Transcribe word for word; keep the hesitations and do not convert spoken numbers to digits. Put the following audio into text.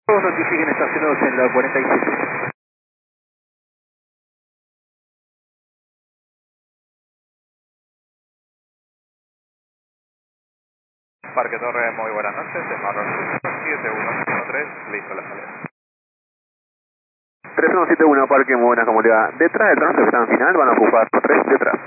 Todos notifiquen estacionados en la cuarenta y siete. Parque Torre, muy buenas noches, de Marrón siete uno uno tres, listo la salida. tres uno siete uno, Parque, muy buenas, ¿cómo le va? Detrás del tránsito que está en final, van a ocupar tres detrás.